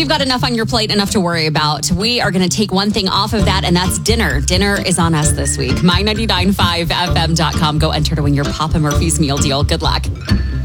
you've got enough on your plate, enough to worry about. We are going to take one thing off of that, and that's dinner. Dinner is on us this week. My995fm.com. Go enter to win your Papa Murphy's meal deal. Good luck.